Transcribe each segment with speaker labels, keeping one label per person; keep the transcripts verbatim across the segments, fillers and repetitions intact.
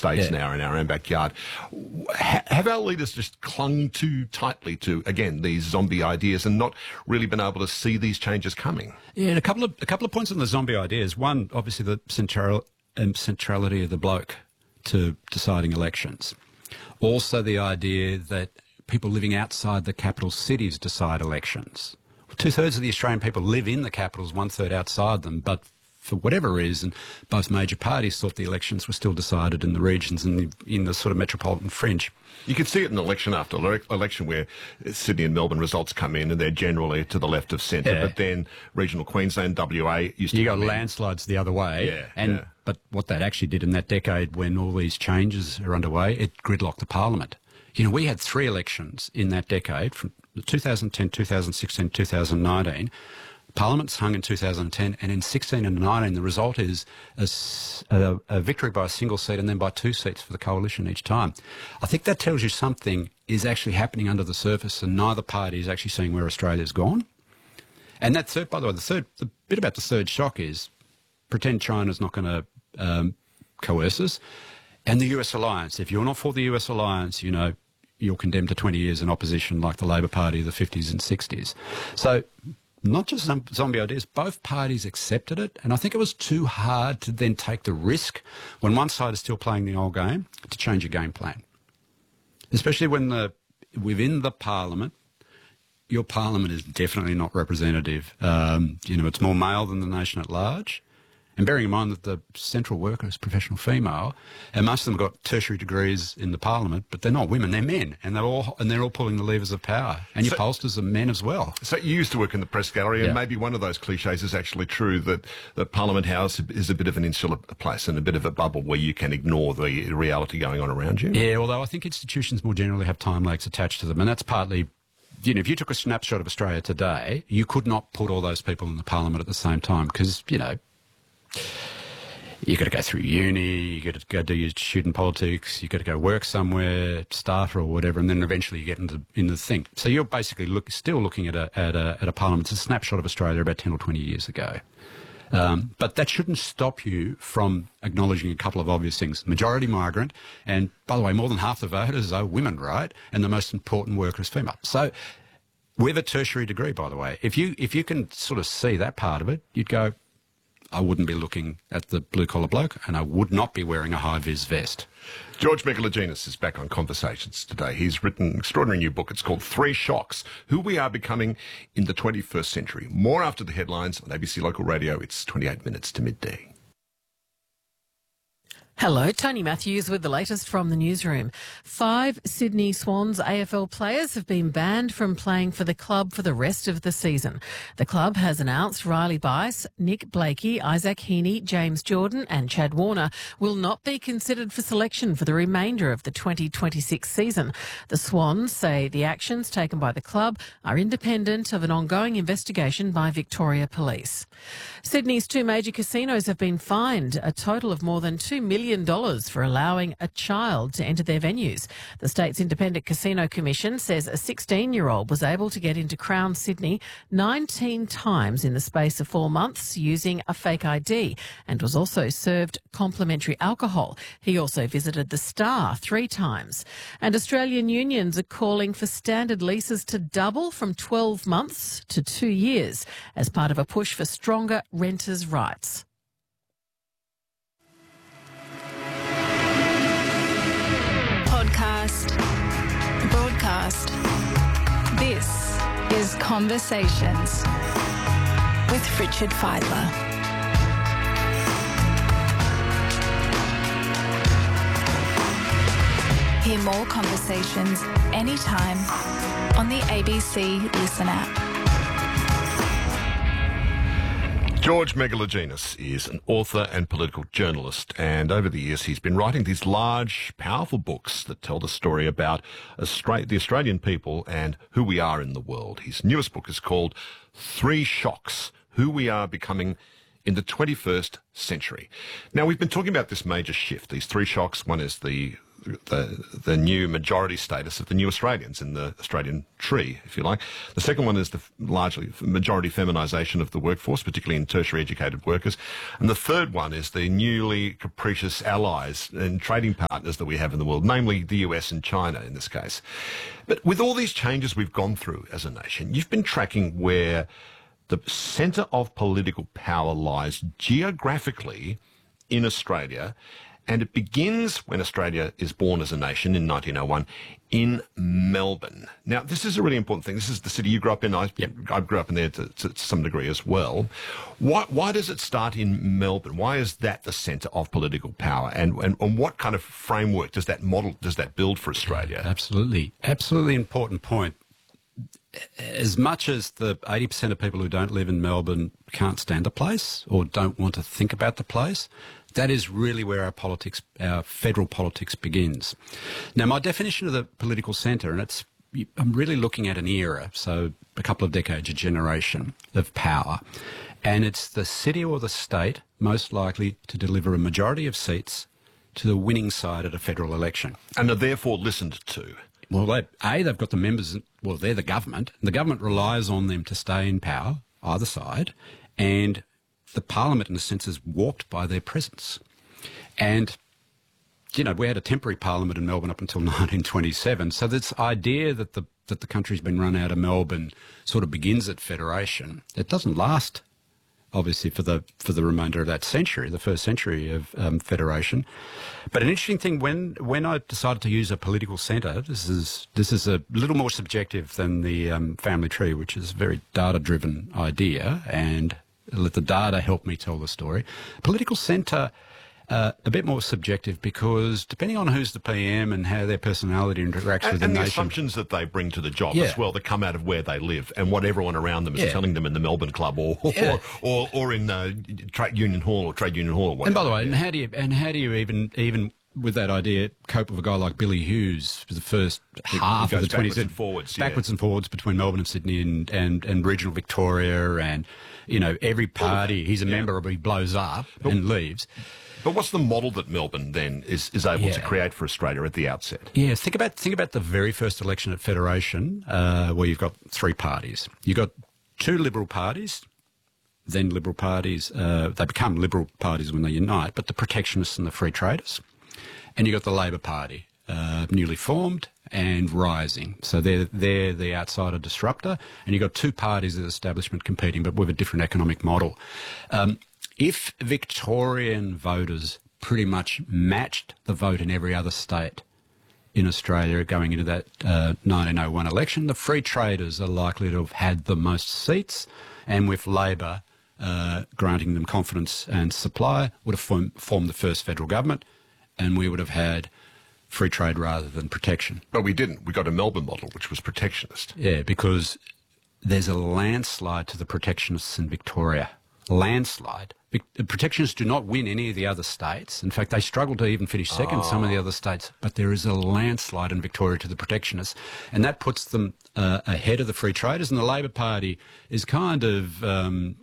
Speaker 1: States
Speaker 2: Yeah.
Speaker 1: now in our own backyard. Ha- have our leaders just clung too tightly to, again, these zombie ideas and not really been able to see these changes coming?
Speaker 2: Yeah, and a couple of a couple of points on the zombie ideas. One, obviously, the central, um, centrality of the bloke to deciding elections. Also, the idea that people living outside the capital cities decide elections. Two-thirds of the Australian people live in the capitals, one-third outside them, but for whatever reason, both major parties thought the elections were still decided in the regions and the, in the sort of metropolitan fringe.
Speaker 1: You can see it in election after ele- election where Sydney and Melbourne results come in and they're generally to the left of centre,
Speaker 2: Yeah.
Speaker 1: but then regional Queensland, W A used to
Speaker 2: You got
Speaker 1: come in.
Speaker 2: landslides the other way.
Speaker 1: Yeah,
Speaker 2: and
Speaker 1: yeah.
Speaker 2: But what that actually did in that decade when all these changes are underway, it gridlocked the parliament. You know, we had three elections in that decade, from two thousand ten, two thousand sixteen, two thousand nineteen. Parliament's hung in two thousand ten, and in sixteen and nineteen, the result is a, s- a- a victory by a single seat and then by two seats for the coalition each time. I think that tells you something is actually happening under the surface, and neither party is actually seeing where Australia's gone. And that third, by the way, the third, the bit about the third shock is pretend China's not going to um, coerce us, and the U S alliance. If you're not for the U S alliance, you know, you're condemned to twenty years in opposition, like the Labor Party of the fifties and sixties. So. Not just some zombie ideas, both parties accepted it, and I think it was too hard to then take the risk when one side is still playing the old game to change a game plan. Especially when the within the parliament, your parliament is definitely not representative. Um, you know, it's more male than the nation at large. And bearing in mind that the central worker is professional female, and most of them got tertiary degrees in the parliament, but they're not women, they're men, and they're all and they're all pulling the levers of power. And your
Speaker 1: So-
Speaker 2: pollsters are men as well.
Speaker 1: So you used to work in the press gallery, and
Speaker 2: Yeah.
Speaker 1: maybe one of those cliches is actually true, that, that Parliament House is a bit of an insular place and a bit of a bubble where you can ignore the reality going on around you.
Speaker 2: Yeah, although I think institutions more generally have time lags attached to them, and that's partly, you know, if you took a snapshot of Australia today, you could not put all those people in the parliament at the same time because, you know, you got to go through uni, you got to go do your student politics, you got to go work somewhere, staff or whatever, and then eventually you get into into the thing. So you're basically look, still looking at a at a at a parliament. It's a snapshot of Australia about ten or twenty years ago. Um, but that shouldn't stop you from acknowledging a couple of obvious things. Majority migrant, and by the way, more than half the voters are women, right? And the most important worker is female. So with a tertiary degree, by the way, if you if you can sort of see that part of it, you'd go, I wouldn't be looking at the blue-collar bloke, and I would not be wearing a high-vis vest.
Speaker 1: George Megalogenis is back on Conversations today. He's written an extraordinary new book. It's called Three Shocks, Who We Are Becoming in the twenty-first Century. More after the headlines on A B C Local Radio. It's twenty-eight minutes to midday.
Speaker 3: Hello, Tony Matthews with the latest from the newsroom. Five Sydney Swans A F L players have been banned from playing for the club for the rest of the season. The club has announced Riley Bice, Nick Blakey, Isaac Heaney, James Jordan and Chad Warner will not be considered for selection for the remainder of the twenty twenty-six season. The Swans say the actions taken by the club are independent of an ongoing investigation by Victoria Police. Sydney's two major casinos have been fined a total of more than two million dollars for allowing a child to enter their venues. The state's Independent Casino Commission says a sixteen-year-old was able to get into Crown Sydney nineteen times in the space of four months using a fake I D and was also served complimentary alcohol. He also visited the Star three times. And Australian unions are calling for standard leases to double from twelve months to two years as part of a push for stronger renters' rights.
Speaker 4: Podcast, broadcast. This is Conversations with Richard Fidler. Hear more conversations anytime on the A B C Listen app.
Speaker 1: George Megalogenis is an author and political journalist, and over the years he's been writing these large, powerful books that tell the story about Austra- the Australian people and who we are in the world. His newest book is called Three Shocks, Who We Are Becoming in the twenty-first Century. Now, we've been talking about this major shift, these three shocks. One is the the, the new majority status of the new Australians in the Australian tree, if you like. The second one is the largely majority feminisation of the workforce, particularly in tertiary educated workers. And the third one is the newly capricious allies and trading partners that we have in the world, namely the U S and China in this case. But with all these changes we've gone through as a nation, you've been tracking where the centre of political power lies geographically in Australia, and it begins when Australia is born as a nation in nineteen oh one in Melbourne. Now, this is a really important thing. This is the city you grew up in. I,
Speaker 2: yep.
Speaker 1: I grew up in there to, to, to some degree as well. Why, why does it start in Melbourne? Why is that the centre of political power? And, and, and what kind of framework does that model, does that build for Australia?
Speaker 2: Absolutely. Absolutely important point. As much as the eighty percent of people who don't live in Melbourne can't stand the place or don't want to think about the place, that is really where our politics, our federal politics begins. Now, my definition of the political centre, and it's, I'm really looking at an era, so a couple of decades, a generation of power, and it's the city or the state most likely to deliver a majority of seats to the winning side at a federal election.
Speaker 1: And are therefore listened to.
Speaker 2: Well, they, A, they've got the members, well, they're the government, and the government relies on them to stay in power, either side, and the parliament, in a sense, is warped by their presence. And, you know, we had a temporary parliament in Melbourne up until nineteen twenty-seven, so this idea that the, that the country's been run out of Melbourne sort of begins at federation. It doesn't last, obviously, for the for the remainder of that century, the first century of um, federation. But an interesting thing, when when I decided to use a political centre, this is this is a little more subjective than the um, family tree, which is a very data-driven idea, and let the data help me tell the story. Political centre, uh, a bit more subjective, because depending on who's the P M and how their personality interacts
Speaker 1: and,
Speaker 2: with the
Speaker 1: and
Speaker 2: nation.
Speaker 1: the assumptions that they bring to the job
Speaker 2: Yeah.
Speaker 1: as well, that come out of where they live and what everyone around them is
Speaker 2: Yeah.
Speaker 1: telling them in the Melbourne Club or
Speaker 2: Yeah.
Speaker 1: or, or, or in uh, Trade Union Hall or Trade Union Hall or whatever.
Speaker 2: And by the way, and how do you and how do you even even with that idea cope with a guy like Billy Hughes for the first half
Speaker 1: goes
Speaker 2: of the twentieth
Speaker 1: backwards and forwards, yeah.
Speaker 2: backwards and forwards between Melbourne and Sydney and, and, and regional Victoria, and you know every party he's a
Speaker 1: Yeah.
Speaker 2: member of, he blows up and leaves.
Speaker 1: But what's the model that Melbourne then is, is able
Speaker 2: Yeah.
Speaker 1: to create for Australia at the outset?
Speaker 2: Yeah, think about think about the very first election at Federation, uh, where you've got three parties. You've got two Liberal parties, then Liberal parties. Uh, they become Liberal parties when they unite, but the Protectionists and the Free Traders. And you've got the Labor Party, uh, newly formed and rising. So they're, they're the outsider disruptor. And you've got two parties of the establishment competing, but with a different economic model. Um, if Victorian voters pretty much matched the vote in every other state in Australia going into that uh, nineteen oh one election, the Free Traders are likely to have had the most seats, and with Labor uh, granting them confidence and supply, would have form, formed the first federal government, and we would have had free trade rather than protection.
Speaker 1: But we didn't. We got a Melbourne model, which was protectionist.
Speaker 2: Yeah, because there's a landslide to the protectionists in Victoria. Landslide. The protectionists do not win any of the other states. In fact, they struggle to even finish second in some of the other states. But there is a landslide in Victoria to the protectionists, and that puts them uh, ahead of the Free Traders. And the Labor Party is kind of, um,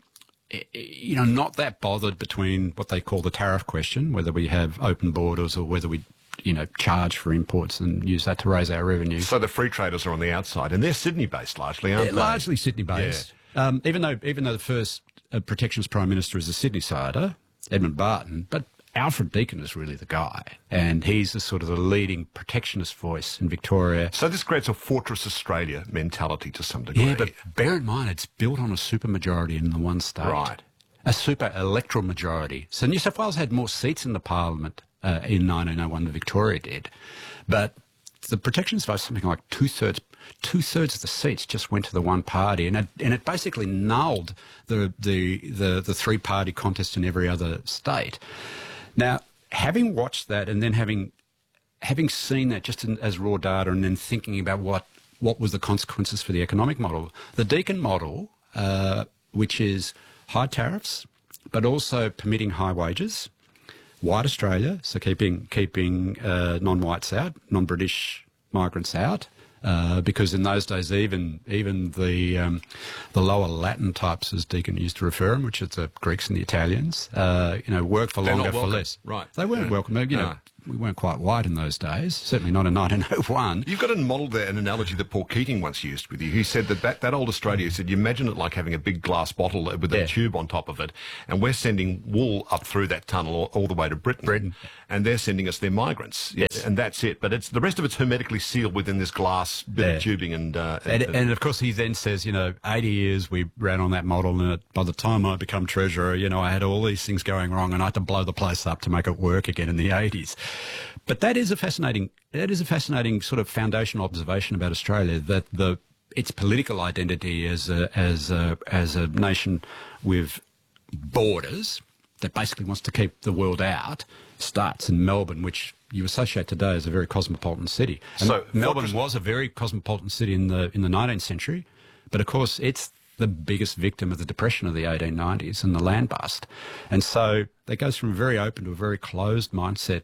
Speaker 2: you know, not that bothered between what they call the tariff question, whether we have open borders or whether we, you know, charge for imports and use that to raise our revenue.
Speaker 1: So the Free Traders are on the outside, and they're Sydney-based largely, aren't
Speaker 2: They're
Speaker 1: they?
Speaker 2: largely Sydney-based. Yeah. Um, even though, even though the first uh, protectionist Prime Minister is a Sydney-sider, Edmund Barton, but Alfred Deakin is really the guy, and he's the sort of the leading protectionist voice in Victoria.
Speaker 1: So this creates a Fortress Australia mentality to some degree.
Speaker 2: Yeah, but bear in mind, it's built on a supermajority in the one state.
Speaker 1: Right.
Speaker 2: A super electoral majority. So New South Wales had more seats in the parliament uh, in nineteen oh one than Victoria did. But the protectionist vote, something like two-thirds two-thirds of the seats just went to the one party, and it, and it basically nulled the, the, the, the three-party contest in every other state. Now, having watched that and then having having seen that just in, as raw data, and then thinking about what, what was the consequences for the economic model, the Deakin model, uh, which is high tariffs, but also permitting high wages, white Australia, so keeping keeping uh, non-whites out, non-British migrants out, uh, because in those days even even the um, the lower Latin types, as Deakin used to refer them, which is the Greeks and the Italians, uh, you know, work for
Speaker 1: They're
Speaker 2: longer
Speaker 1: not
Speaker 2: for
Speaker 1: welcome.
Speaker 2: less.
Speaker 1: Right.
Speaker 2: They weren't
Speaker 1: Yeah.
Speaker 2: welcome. You know, we weren't quite white in those days, certainly not in nineteen oh one.
Speaker 1: You've got a model there, an analogy that Paul Keating once used with you. He said that that, that old Australia, he said, you imagine it like having a big glass bottle with a
Speaker 2: Yeah.
Speaker 1: tube on top of it, and we're sending wool up through that tunnel all, all the way to Britain.
Speaker 2: Britain.
Speaker 1: And they're sending us their migrants.
Speaker 2: Yes.
Speaker 1: And that's it. But it's the rest of it's hermetically sealed within this glass bit
Speaker 2: Yeah.
Speaker 1: of tubing. And, uh,
Speaker 2: And, and of course, he then says, you know, eighty years we ran on that model, and it, by the time I become treasurer, you know, I had all these things going wrong, and I had to blow the place up to make it work again in the eighties. But that is a fascinating, that is a fascinating sort of foundational observation about Australia, that the its political identity as a, as a, as a nation with borders that basically wants to keep the world out starts in Melbourne, which you associate today as a very cosmopolitan city. And
Speaker 1: So,
Speaker 2: Melbourne
Speaker 1: Fortress-
Speaker 2: was a very cosmopolitan city in the in the nineteenth century, but of course it's the biggest victim of the depression of the eighteen nineties and the land bust. And so that goes from a very open to a very closed mindset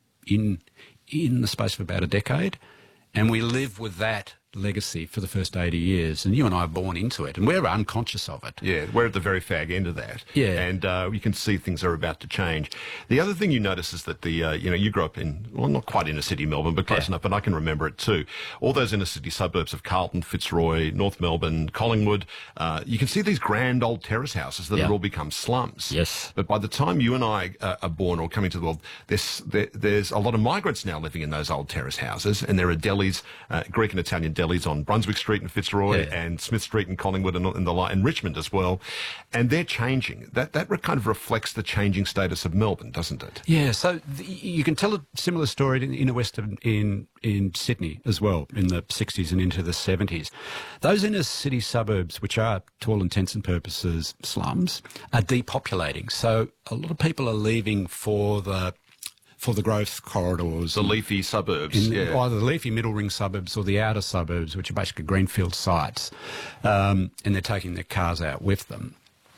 Speaker 2: in in the space of about a decade. And we live with that legacy for the first eighty years. And you and I are born into it, and we're unconscious of it.
Speaker 1: Yeah, we're at the very fag end of that.
Speaker 2: Yeah.
Speaker 1: And uh, you can see things are about to change. The other thing you notice is that the, uh, you know, you grew up in, well, not quite inner city Melbourne, but close
Speaker 2: Yeah.
Speaker 1: enough, and I can remember it too. All those inner city suburbs of Carlton, Fitzroy, North Melbourne, Collingwood, uh, you can see these grand old terrace houses that
Speaker 2: Yeah.
Speaker 1: have all become slums.
Speaker 2: Yes.
Speaker 1: But by the time you and I uh, are born or coming to the world, there's, there, there's a lot of migrants now living in those old terrace houses, and there are delis, uh, Greek and Italian delis on Brunswick Street in Fitzroy,
Speaker 2: Yeah.
Speaker 1: and Smith Street in Collingwood, and, and the li- and Richmond as well, and they're changing. That that re- kind of reflects the changing status of Melbourne, doesn't it?
Speaker 2: Yeah, so the, you can tell a similar story in, in the west of, in in Sydney as well, in the sixties and into the seventies. Those inner city suburbs, which are, to all intents and purposes, slums, are depopulating. So a lot of people are leaving for the for the growth corridors.
Speaker 1: The leafy suburbs,
Speaker 2: in
Speaker 1: yeah.
Speaker 2: either the leafy middle ring suburbs or the outer suburbs, which are basically greenfield sites, um, and they're taking their cars out with them.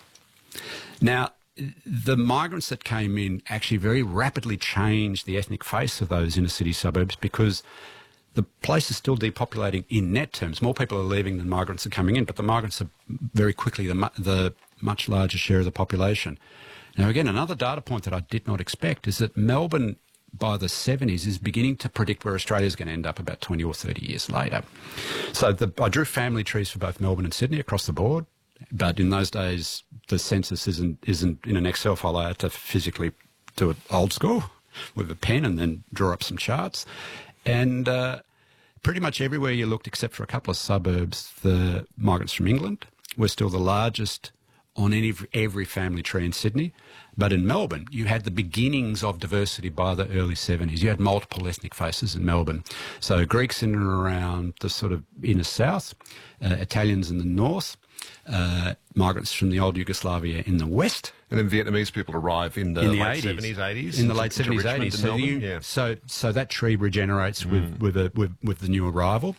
Speaker 2: Now, the migrants that came in actually very rapidly changed the ethnic face of those inner city suburbs, because the place is still depopulating in net terms. More people are leaving than migrants are coming in, but the migrants are very quickly the, mu- the much larger share of the population. Now, again, another data point that I did not expect is that Melbourne, by the seventies, is beginning to predict where Australia is going to end up about twenty or thirty years later. So the, I drew family trees for both Melbourne and Sydney across the board, but in those days, the census isn't, isn't in an Excel file. I had to physically do it old school with a pen and then draw up some charts. And uh, pretty much everywhere you looked, except for a couple of suburbs, the migrants from England were still the largest on any, every family tree in Sydney. But in Melbourne, you had the beginnings of diversity by the early seventies. You had multiple ethnic faces in Melbourne. So Greeks in and around the sort of inner south, uh, Italians in the north, uh, migrants from the old Yugoslavia in the west.
Speaker 1: And then Vietnamese people arrive in the,
Speaker 2: In the
Speaker 1: late
Speaker 2: eighties.
Speaker 1: seventies, eighties?
Speaker 2: In the
Speaker 1: into-
Speaker 2: late
Speaker 1: into
Speaker 2: seventies,
Speaker 1: Richmond
Speaker 2: eighties.
Speaker 1: and
Speaker 2: So,
Speaker 1: Melbourne?
Speaker 2: you,
Speaker 1: yeah.
Speaker 2: so, so that tree regenerates with, with, a, with, with the new arrival.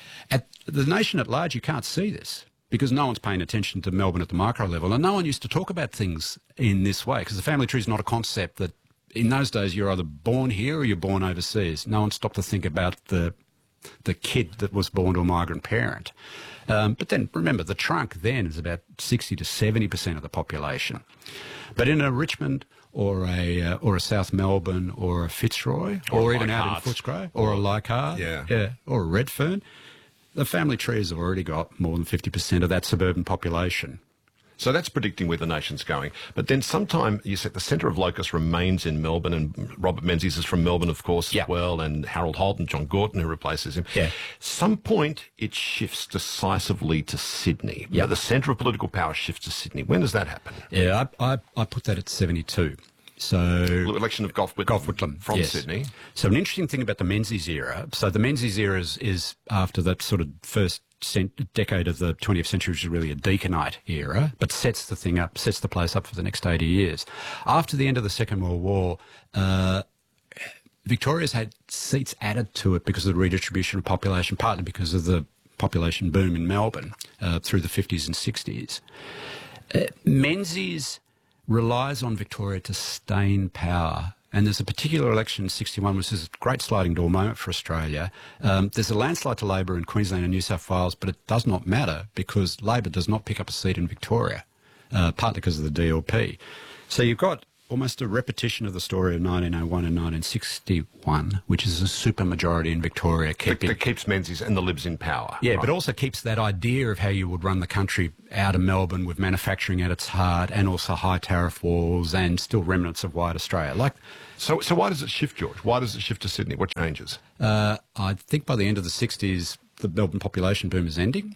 Speaker 2: At the nation at large, you can't see this, because no one's paying attention to Melbourne at the micro level, and no one used to talk about things in this way, because the family tree is not a concept that, in those days, you're either born here or you're born overseas. No one stopped to think about the the kid that was born to a migrant parent. Um, but then, remember, the trunk then is about sixty to seventy percent of the population. But in a Richmond or a uh, or a South Melbourne or a Fitzroy or,
Speaker 1: Or
Speaker 2: even out in
Speaker 1: Leichhardt.
Speaker 2: Footscray or, or a Leichhardt,
Speaker 1: Yeah.
Speaker 2: yeah, or a Redfern, the family tree has already got more than fifty percent of that suburban population.
Speaker 1: So that's predicting where the nation's going. But then sometime, you said the centre of locus remains in Melbourne, and Robert Menzies is from Melbourne, of course,
Speaker 2: Yeah.
Speaker 1: as well, and Harold Holt and John Gorton, who replaces him.
Speaker 2: Yeah.
Speaker 1: Some point, it shifts decisively to Sydney.
Speaker 2: Yeah.
Speaker 1: The centre of political power shifts to Sydney. When does that happen?
Speaker 2: Yeah, I, I, I put that at seventy-two. So
Speaker 1: Election of Gough Whitlam,
Speaker 2: Gough Whitlam
Speaker 1: from
Speaker 2: yes.
Speaker 1: Sydney.
Speaker 2: So an interesting thing about the Menzies era, so the Menzies era is, is after that sort of first cent- decade of the twentieth century, which is really a Deaconite era, but sets the thing up, sets the place up for the next eighty years. After the end of the Second World War, uh, Victoria's had seats added to it because of the redistribution of population, partly because of the population boom in Melbourne uh, through the fifties and sixties. Uh, Menzies relies on Victoria to stay in power. And there's a particular election in sixty-one, which is a great sliding door moment for Australia. Um, there's a landslide to Labor in Queensland and New South Wales, but it does not matter because Labor does not pick up a seat in Victoria, uh, partly because of the D L P. So you've got almost a repetition of the story of nineteen oh one and nineteen sixty-one, which is a supermajority in Victoria. Keeping,
Speaker 1: that keeps Menzies and the Libs in power.
Speaker 2: Yeah,
Speaker 1: right.
Speaker 2: but also keeps that idea of how you would run the country out of Melbourne with manufacturing at its heart and also high tariff walls and still remnants of white Australia. Like,
Speaker 1: So, so why does it shift, George? Why does it shift to Sydney? What changes?
Speaker 2: Uh, I think by the end of the sixties, the Melbourne population boom is ending,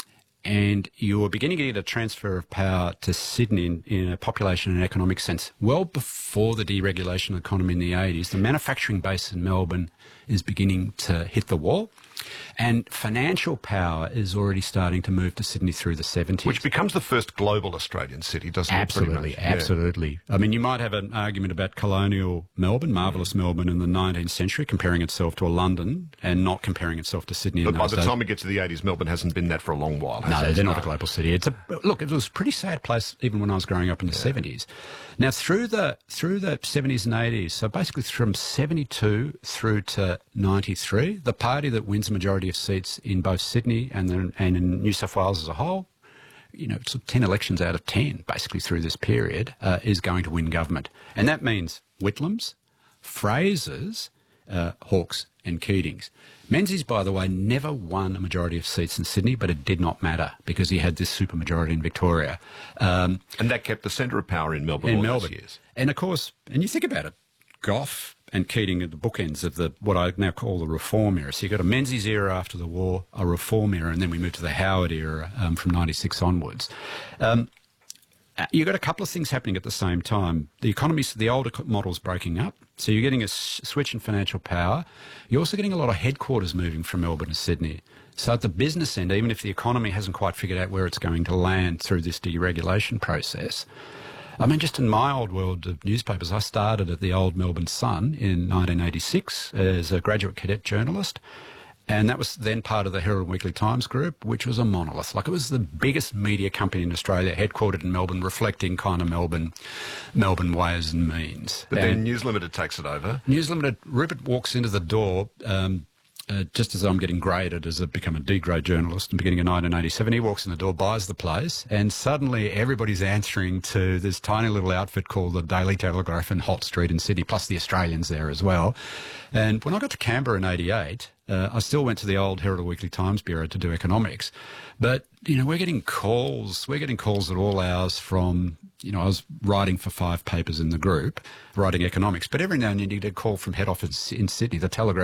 Speaker 2: and you're beginning to get a transfer of power to Sydney in, in a population and economic sense. Well before the deregulation of the economy in the eighties, the manufacturing base in Melbourne is beginning to hit the wall, and financial power is already starting to move to Sydney through the seventies.
Speaker 1: Which becomes the first global Australian city, doesn't it?
Speaker 2: Absolutely,
Speaker 1: Pretty much?
Speaker 2: absolutely. Yeah. I mean, you might have an argument about colonial Melbourne, marvellous Melbourne in the nineteenth century, comparing itself to a London and not comparing itself to Sydney in
Speaker 1: But by
Speaker 2: those
Speaker 1: the
Speaker 2: days.
Speaker 1: time we get to the eighties, Melbourne hasn't been that for a long while. has
Speaker 2: No,
Speaker 1: it?
Speaker 2: they're not a global city. It's a look. It was a pretty sad place even when I was growing up in the yeah. seventies. Now through the through the seventies and eighties, so basically from seventy-two through to ninety-three, the party that wins the majority of seats in both Sydney and the, and in New South Wales as a whole, you know, sort of ten elections out of ten, basically through this period, uh, is going to win government, and that means Whitlams, Frasers, uh, Hawkes, and Keatings. Menzies, by the way, never won a majority of seats in Sydney, but it did not matter because he had this supermajority in Victoria. Um,
Speaker 1: and that kept the centre of power in Melbourne
Speaker 2: in
Speaker 1: all
Speaker 2: Melbourne.
Speaker 1: those years.
Speaker 2: And of course, and you think about it, Gough and Keating are the bookends of the what I now call the Reform era. So you've got a Menzies era after the war, a Reform era, and then we move to the Howard era um, from ninety-six onwards. Um, You've got a couple of things happening at the same time. The economy, the older model's breaking up, so you're getting a switch in financial power. You're also getting a lot of headquarters moving from Melbourne to Sydney. So at the business end, even if the economy hasn't quite figured out where it's going to land through this deregulation process, I mean, just in my old world of newspapers, I started at the old Melbourne Sun in nineteen eighty-six as a graduate cadet journalist. And that was then part of the Herald Weekly Times group, which was a monolith. Like, it was the biggest media company in Australia, headquartered in Melbourne, reflecting kind of Melbourne, Melbourne ways and means.
Speaker 1: But
Speaker 2: and
Speaker 1: then News Limited takes it over.
Speaker 2: News Limited, Rupert walks into the door, um, uh, just as I'm getting graded as a become a D-grade journalist in the beginning of nineteen eighty-seven. He walks in the door, buys the place, and suddenly everybody's answering to this tiny little outfit called the Daily Telegraph in Holt Street in Sydney, plus the Australians there as well. And when I got to Canberra in eighty-eight, uh, I still went to the old Herald Weekly Times Bureau to do economics. But, you know, we're getting calls, we're getting calls at all hours from, you know, I was writing for five papers in the group, writing economics, but every now and then you get a call from head office in Sydney, the Telegraph.